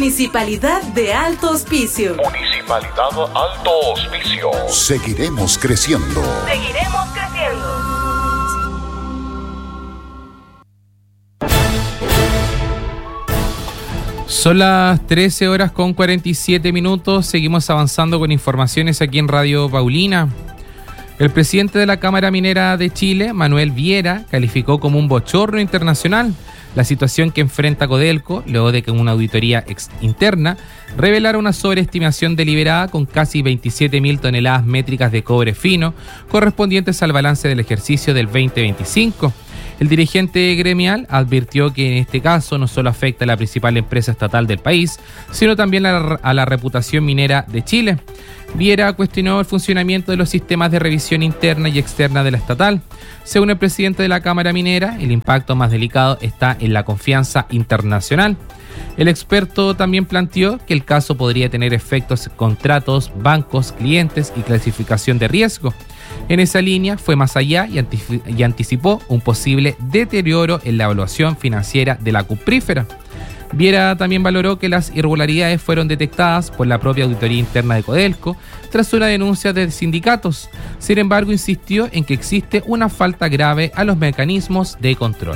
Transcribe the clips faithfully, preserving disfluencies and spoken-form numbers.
Municipalidad de Alto Hospicio. Municipalidad Alto Hospicio. Seguiremos creciendo. Seguiremos creciendo. Son las trece horas con cuarenta y siete minutos. Seguimos avanzando con informaciones aquí en Radio Paulina. El presidente de la Cámara Minera de Chile, Manuel Viera, calificó como un bochorno internacional la situación que enfrenta Codelco luego de que una auditoría ex interna revelara una sobreestimación deliberada con casi veintisiete mil toneladas métricas de cobre fino correspondientes al balance del ejercicio del veinte veinticinco. El dirigente gremial advirtió que en este caso no solo afecta a la principal empresa estatal del país, sino también a la, a la reputación minera de Chile. Viera cuestionó el funcionamiento de los sistemas de revisión interna y externa de la estatal. Según el presidente de la Cámara Minera, el impacto más delicado está en la confianza internacional. El experto también planteó que el caso podría tener efectos en contratos, bancos, clientes y clasificación de riesgo. En esa línea fue más allá y, antif- y anticipó un posible deterioro en la evaluación financiera de la cuprífera. Viera también valoró que las irregularidades fueron detectadas por la propia auditoría interna de Codelco tras una denuncia de sindicatos. Sin embargo, insistió en que existe una falta grave a los mecanismos de control.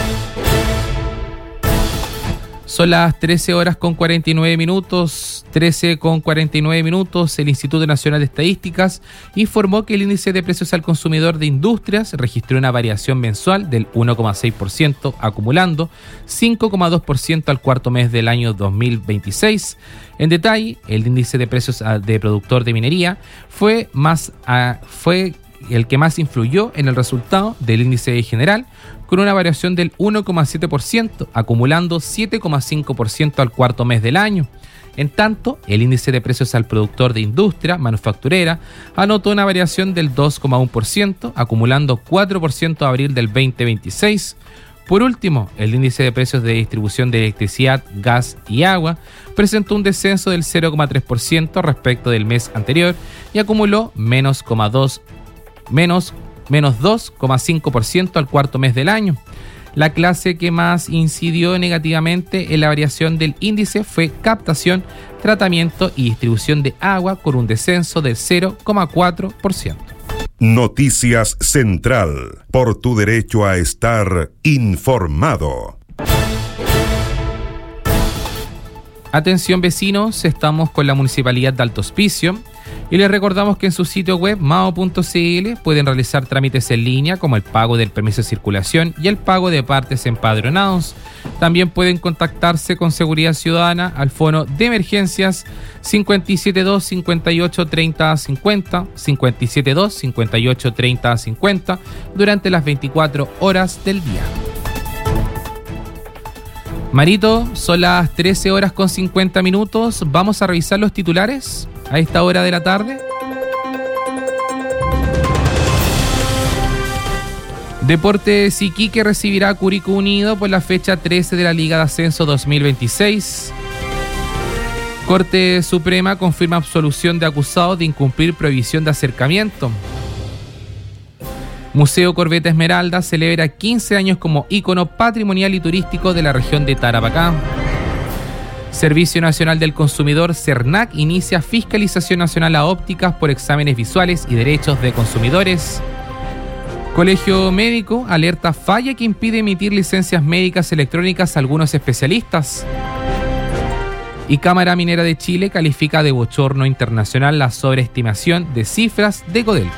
Son las trece horas con cuarenta y nueve minutos, trece con cuarenta y nueve minutos. El Instituto Nacional de Estadísticas informó que el índice de precios al consumidor de industrias registró una variación mensual del uno coma seis por ciento, acumulando cinco coma dos por ciento al cuarto mes del año dos mil veintiséis. En detalle, el índice de precios de productor de minería fue más a, fue el que más influyó en el resultado del índice general, con una variación del uno coma siete por ciento, acumulando siete coma cinco por ciento al cuarto mes del año. En tanto, el índice de precios al productor de industria manufacturera anotó una variación del dos coma uno por ciento, acumulando cuatro por ciento a abril del veinte veintiséis. Por último, el índice de precios de distribución de electricidad, gas y agua presentó un descenso del cero coma tres por ciento respecto del mes anterior y acumuló menos, dos, menos menos dos coma cinco por ciento al cuarto mes del año. La clase que más incidió negativamente en la variación del índice fue captación, tratamiento y distribución de agua, con un descenso del cero coma cuatro por ciento. Noticias Central, por tu derecho a estar informado. Atención vecinos, estamos con la Municipalidad de Alto Hospicio y les recordamos que en su sitio web mao punto c l pueden realizar trámites en línea como el pago del permiso de circulación y el pago de partes empadronados. También pueden contactarse con Seguridad Ciudadana al fono de emergencias cincuenta y siete dos cincuenta y ocho treinta cincuenta, cincuenta y siete dos cincuenta y ocho treinta cincuenta durante las veinticuatro horas del día. Marito, son las trece horas con cincuenta minutos. Vamos a revisar los titulares a esta hora de la tarde. Deportes Iquique recibirá a Curicó Unido por la fecha trece de la Liga de Ascenso dos mil veintiséis. Corte Suprema confirma absolución de acusados de incumplir prohibición de acercamiento. Museo Corbeta Esmeralda celebra quince años como ícono patrimonial y turístico de la región de Tarapacá. Servicio Nacional del Consumidor, CERNAC, inicia fiscalización nacional a ópticas por exámenes visuales y derechos de consumidores. Colegio Médico alerta falla que impide emitir licencias médicas electrónicas a algunos especialistas. Y Cámara Minera de Chile califica de bochorno internacional la sobreestimación de cifras de Codelco.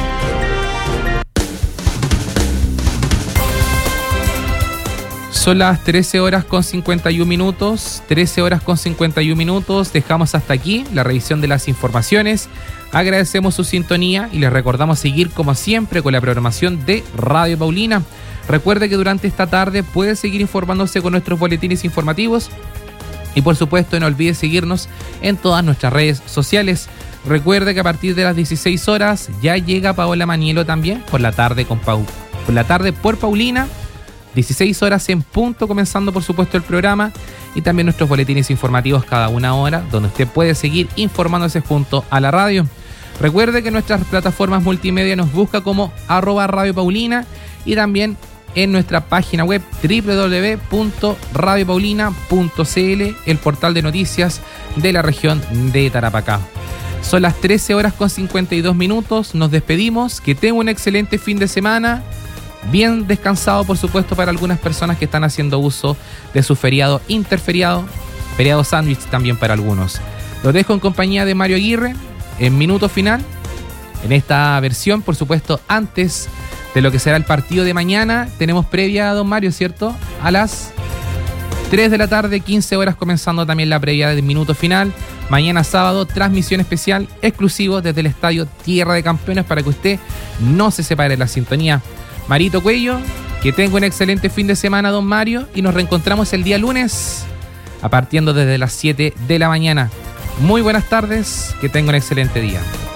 Son las trece horas con cincuenta y uno minutos, trece horas con cincuenta y uno minutos, dejamos hasta aquí la revisión de las informaciones, agradecemos su sintonía y les recordamos seguir como siempre con la programación de Radio Paulina. Recuerde que durante esta tarde puede seguir informándose con nuestros boletines informativos y por supuesto no olvide seguirnos en todas nuestras redes sociales. Recuerde que a partir de las dieciséis horas ya llega Paola Manielo también por la tarde con Pau, por la tarde por Paulina. dieciséis horas en punto, comenzando por supuesto el programa y también nuestros boletines informativos cada una hora, donde usted puede seguir informándose junto a la radio. Recuerde que nuestras plataformas multimedia nos busca como arroba Radio Paulina y también en nuestra página web doble u doble u doble u punto radio paulina punto c l, el portal de noticias de la región de Tarapacá. Son las trece horas con cincuenta y dos minutos, nos despedimos, que tengan un excelente fin de semana, bien descansado por supuesto para algunas personas que están haciendo uso de su feriado interferiado, feriado sándwich también para algunos. Los dejo en compañía de Mario Aguirre en Minuto Final, en esta versión por supuesto antes de lo que será el partido de mañana. Tenemos previa, don Mario, ¿cierto? A las tres de la tarde, quince horas, comenzando también la previa del Minuto Final. Mañana sábado, transmisión especial exclusivo desde el Estadio Tierra de Campeones para que usted no se separe de la sintonía. Marito Cuello, que tenga un excelente fin de semana, don Mario, y nos reencontramos el día lunes a partir desde las siete de la mañana. Muy buenas tardes, que tenga un excelente día.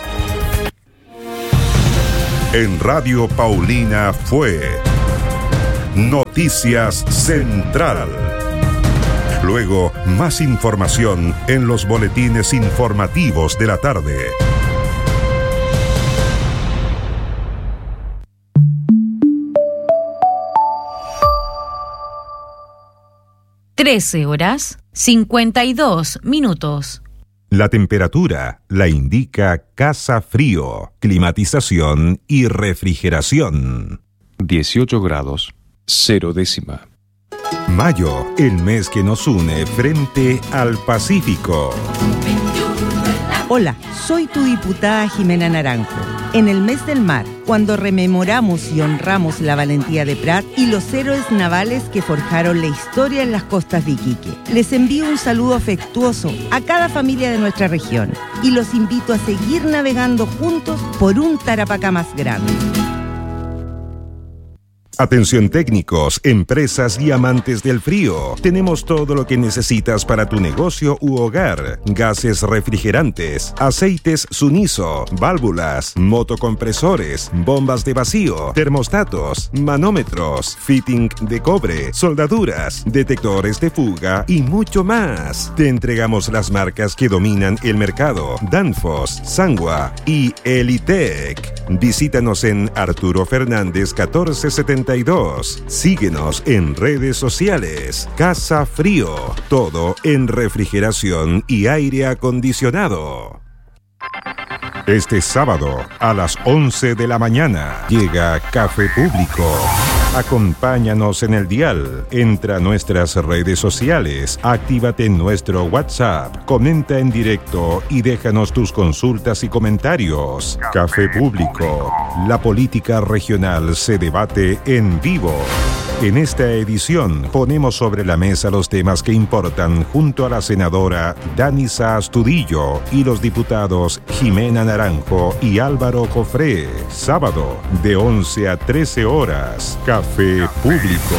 En Radio Paulina fue Noticias Central. Luego, más información en los boletines informativos de la tarde. trece horas cincuenta y dos minutos. La temperatura la indica Casa Frío, climatización y refrigeración. dieciocho grados, cero décima. Mayo, el mes que nos une frente al Pacífico. Hola, soy tu diputada Jimena Naranjo. En el mes del mar, cuando rememoramos y honramos la valentía de Prat y los héroes navales que forjaron la historia en las costas de Iquique, les envío un saludo afectuoso a cada familia de nuestra región y los invito a seguir navegando juntos por un Tarapacá más grande. Atención técnicos, empresas y amantes del frío. Tenemos todo lo que necesitas para tu negocio u hogar. Gases refrigerantes, aceites Suniso, válvulas, motocompresores, bombas de vacío, termostatos, manómetros, fitting de cobre, soldaduras, detectores de fuga y mucho más. Te entregamos las marcas que dominan el mercado: Danfoss, Sangua y Elitec. Visítanos en Arturo Fernández catorce setenta y dos. Síguenos en redes sociales. Casa Frío, todo en refrigeración y aire acondicionado. Este sábado a las once de la mañana llega Café Público. Acompáñanos en el dial, entra a nuestras redes sociales, actívate en nuestro WhatsApp, comenta en directo y déjanos tus consultas y comentarios. Café Público, la política regional se debate en vivo. En esta edición ponemos sobre la mesa los temas que importan junto a la senadora Danisa Astudillo y los diputados Jimena Naranjo y Álvaro Cofré. Sábado de once a trece horas. Café Público.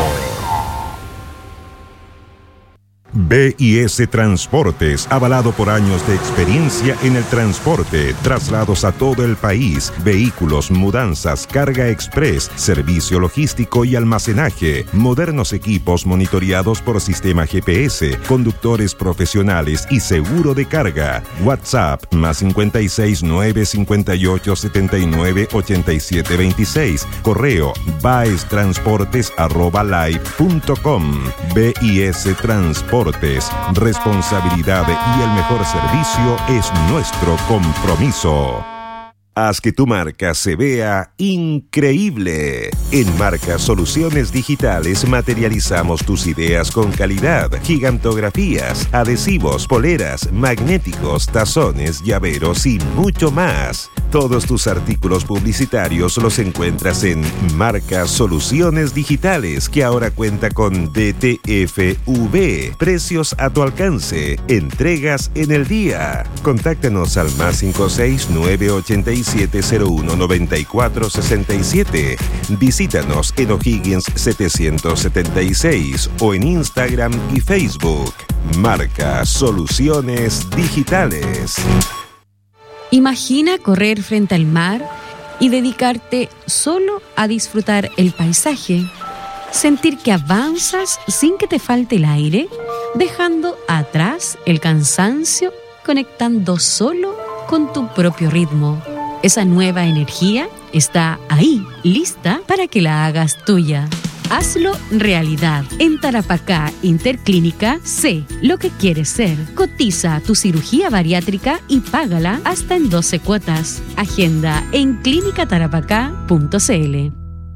B I S Transportes, avalado por años de experiencia en el transporte, traslados a todo el país, vehículos, mudanzas, carga express, servicio logístico y almacenaje, modernos equipos monitoreados por sistema G P S, conductores profesionales y seguro de carga. WhatsApp más cincuenta y seis, nueve cincuenta y ocho, setenta y nueve, ochenta y siete veintiséis. Correo baestransportes arroba live punto com. B I S Transportes. Responsabilidad y el mejor servicio es nuestro compromiso. Haz que tu marca se vea increíble. En Marca Soluciones Digitales materializamos tus ideas con calidad, gigantografías, adhesivos, poleras, magnéticos, tazones, llaveros y mucho más. Todos tus artículos publicitarios los encuentras en Marca Soluciones Digitales, que ahora cuenta con D T F V. Precios a tu alcance. Entregas en el día. Contáctanos al más cinco seis nueve ochenta y siete cero uno noventa y cuatro sesenta y siete. Visítanos en O'Higgins setecientos setenta y seis o en Instagram y Facebook. Marca Soluciones Digitales. Imagina correr frente al mar y dedicarte solo a disfrutar el paisaje. Sentir que avanzas sin que te falte el aire, dejando atrás el cansancio, conectando solo con tu propio ritmo. Esa nueva energía está ahí, lista para que la hagas tuya. Hazlo realidad. En Tarapacá Interclínica, sé lo que quieres ser. Cotiza tu cirugía bariátrica y págala hasta en doce cuotas. Agenda en clínica tarapacá punto c l.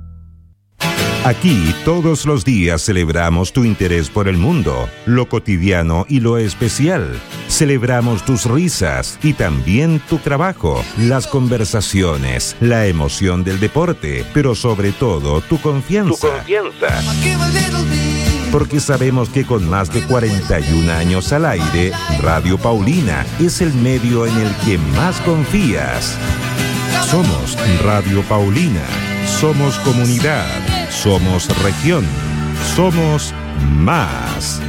Aquí todos los días celebramos tu interés por el mundo, lo cotidiano y lo especial. Celebramos tus risas y también tu trabajo, las conversaciones, la emoción del deporte, pero sobre todo tu confianza. Tu confianza. Porque sabemos que con más de cuarenta y un años al aire, Radio Paulina es el medio en el que más confías. Somos Radio Paulina, somos comunidad, somos región, somos más.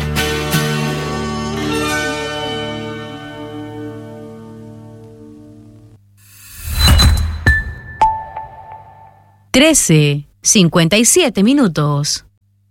Trece, cincuenta y siete minutos.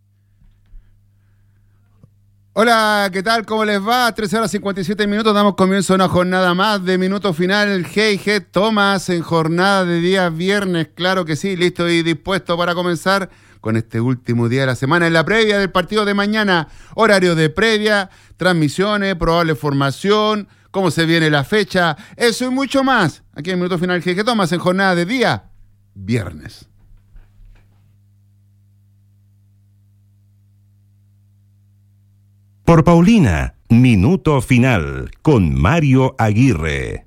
Hola, ¿qué tal? ¿Cómo les va? trece horas cincuenta y siete minutos, damos comienzo a una jornada más de Minuto Final. G y G Thomas en jornada de día viernes, claro que sí, listo y dispuesto para comenzar con este último día de la semana, en la previa del partido de mañana, horario de previa, transmisiones, probable formación, cómo se viene la fecha, eso y mucho más. Aquí en Minuto Final G y G Thomas en jornada de día viernes. Por Paulina, Minuto Final, con Mario Aguirre.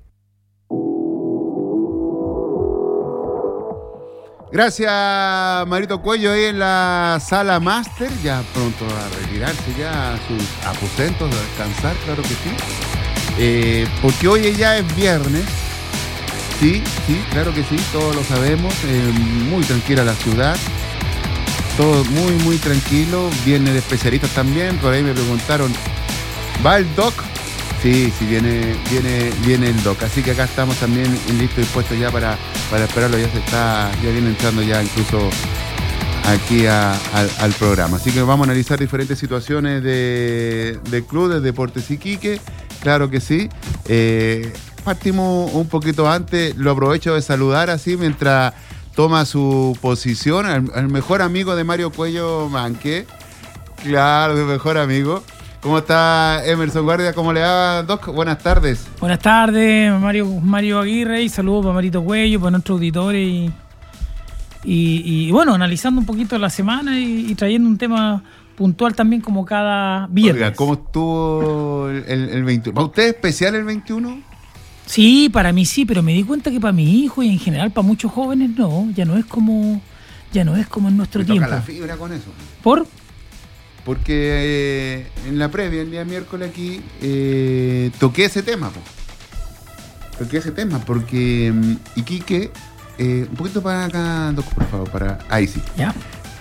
Gracias, Marito Cuello, ahí en la sala máster, ya pronto a retirarse ya a sus aposentos, a descansar, claro que sí. Eh, porque hoy ya es viernes, sí, sí, claro que sí, todos lo sabemos, eh, muy tranquila la ciudad. Todo muy, muy tranquilo. Viene de especialistas también. Por ahí me preguntaron, ¿va el doc? Sí, sí, viene, viene, viene el doc. Así que acá estamos también listos y dispuestos ya para, para esperarlo. Ya se está, ya viene entrando ya incluso aquí a, a, al programa. Así que vamos a analizar diferentes situaciones de, de club, de Deportes Iquique. Claro que sí. Eh, partimos un poquito antes. Lo aprovecho de saludar así mientras toma su posición al, al mejor amigo de Mario Cuello Manque. Claro, mi mejor amigo. ¿Cómo está Emerson Guardia? ¿Cómo le va, Doc? Buenas tardes. Buenas tardes, Mario, Mario Aguirre, y saludos para Marito Cuello, para nuestros auditores y, y, y bueno, analizando un poquito la semana y, y trayendo un tema puntual también como cada viernes. Oiga, ¿cómo estuvo el, el, el veintiuno? ¿Para usted especial el veintiuno? Sí, para mí sí, pero me di cuenta que para mi hijo y en general para muchos jóvenes no, ya no es como ya no es como en nuestro me tiempo. Toca la fibra con eso. ¿Por? Porque eh, en la previa, el día miércoles aquí, eh, toqué ese tema. Po. Toqué ese tema porque um, Iquique, eh, un poquito para acá, Doc, por favor, para ahí sí. Ya.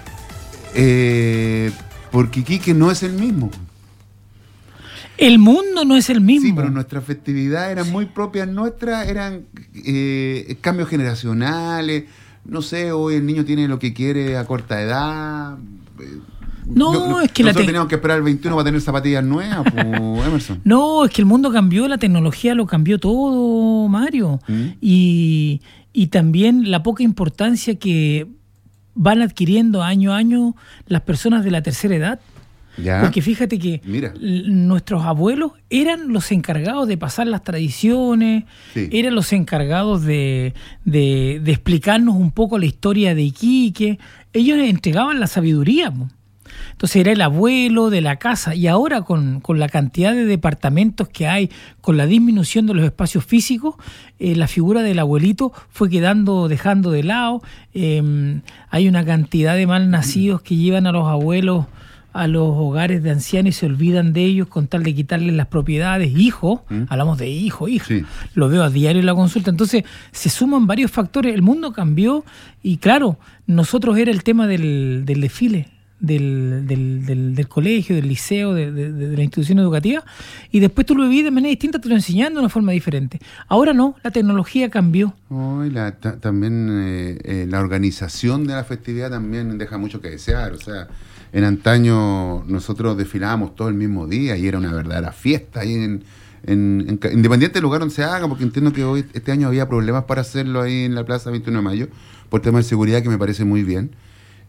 Eh, porque Iquique no es el mismo. El mundo no es el mismo. Sí, pero nuestras festividades eran sí. muy propias nuestras, eran eh, cambios generacionales, no sé, hoy el niño tiene lo que quiere a corta edad. Eh, no, no, es que nosotros la te... teníamos que esperar el veintiuno para tener zapatillas nuevas, pues, Emerson. No, es que el mundo cambió, la tecnología lo cambió todo, Mario. ¿Mm? Y, y también la poca importancia que van adquiriendo año a año las personas de la tercera edad. ¿Ya? Porque fíjate que Mira. nuestros abuelos eran los encargados de pasar las tradiciones, sí. eran los encargados de, de, de explicarnos un poco la historia de Iquique. Ellos entregaban la sabiduría. Entonces era el abuelo de la casa. Y ahora con, con la cantidad de departamentos que hay, con la disminución de los espacios físicos, eh, la figura del abuelito fue quedando, dejando de lado. Eh, hay una cantidad de malnacidos que llevan a los abuelos a los hogares de ancianos y se olvidan de ellos con tal de quitarles las propiedades. Hijo, ¿Mm? hablamos de hijo, hija, sí. lo veo a diario en la consulta. Entonces se suman varios factores, el mundo cambió y claro, nosotros era el tema del, del desfile, del, del, del, del colegio, del liceo, de, de, de la institución educativa, y después tú lo vivías de manera distinta, te lo enseñando de una forma diferente. Ahora no, la tecnología cambió. Oh, y la, ta, también eh, eh, la organización de la festividad también deja mucho que desear, o sea, en antaño nosotros desfilábamos todo el mismo día y era una verdadera fiesta ahí en, en, en independiente del lugar donde se haga, porque entiendo que hoy este año había problemas para hacerlo ahí en la Plaza veintiuno de mayo por temas de seguridad que me parece muy bien.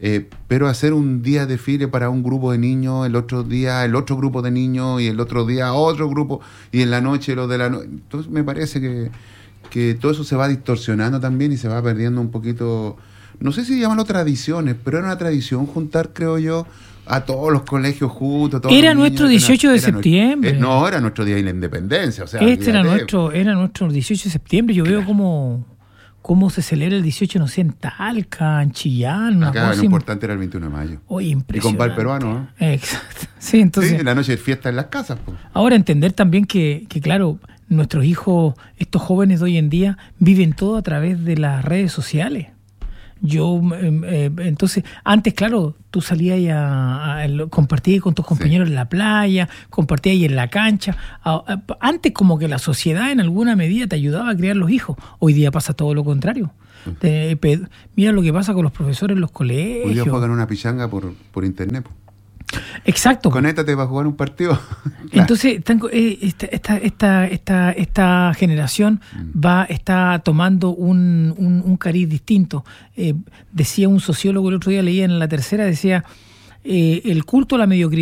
Eh, pero hacer un día de desfile para un grupo de niños, el otro día el otro grupo de niños y el otro día otro grupo y en la noche lo de la noche. Entonces me parece que, que todo eso se va distorsionando también y se va perdiendo un poquito, no sé si llamarlo tradiciones, pero era una tradición juntar, creo yo, a todos los colegios juntos. Todos era los nuestro niños, dieciocho de era, era septiembre. Nuestro, eh, no, era nuestro día de la independencia. O sea, este era de... nuestro, era nuestro dieciocho de septiembre. Yo claro. veo cómo... cómo se celebra el dieciocho, no sé, en Talca, en Chillán. Acá lo importante era el veintiuno de mayo. Oye, impresionante. Y con Val Peruano, ¿no? Exacto. Sí, entonces... Sí, en la noche de fiesta en las casas. Pues. Ahora entender también que, que, claro, nuestros hijos, estos jóvenes de hoy en día, viven todo a través de las redes sociales. Yo, eh, eh, entonces, antes, claro, tú salías y a, a, a, compartías con tus compañeros sí. en la playa, compartías ahí en la cancha. A, a, antes como que la sociedad en alguna medida te ayudaba a criar los hijos. Hoy día pasa todo lo contrario. Sí. Te, pe, mira lo que pasa con los profesores en los colegios. Hoy día juegan una pichanga por, por internet. Exacto. Conéctate para jugar un partido. Entonces, están, eh, esta, esta, esta, esta, esta generación mm. va está tomando un, un, un cariz distinto. Eh, decía un sociólogo el otro día, leía en La Tercera, decía, eh, el culto a la mediocridad